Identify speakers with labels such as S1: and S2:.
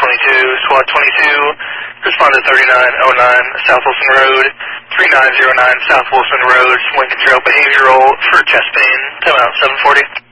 S1: 22, SWAT 22, respond to 3909 South Wilson Road, 3909 South Wilson Road, Lincoln Trail Behavioral for chest pain, time out 740.